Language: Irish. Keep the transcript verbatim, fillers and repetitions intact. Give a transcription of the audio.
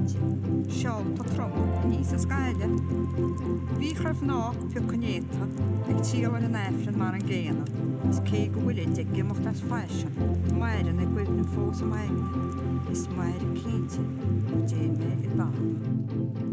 cínte, seol tá trom níos a scaile. Bhí churh ná fiú conéta ag tíolan an éifrin mar an ggéana, is cé go bhfuil ide gimocht as faisin, mair an ag gcuid na fós maine, is mair a cínte, go dé mé i bhana.